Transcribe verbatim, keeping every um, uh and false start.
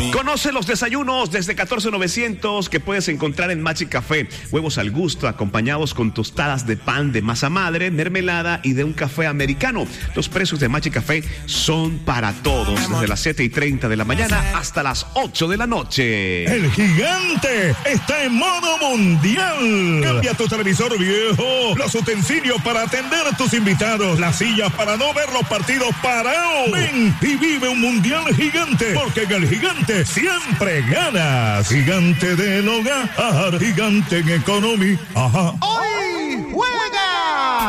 Conoce los desayunos desde catorce novecientos que puedes encontrar en Magic Café. Huevos al gusto, acompañados con tostadas de pan de masa madre, mermelada y de un café americano. Los precios de Magic Café son para todos, desde las siete y treinta de la mañana hasta las ocho de la noche. El gigante está en modo mundial. Cambia tu televisor viejo, los utensilios para atender a tus invitados, las sillas para no ver los partidos parados. Ven y vive un mundial gigante, porque en el gigante siempre ganas. Gigante del hogar, gigante en economía. Ajá. ¡Oye!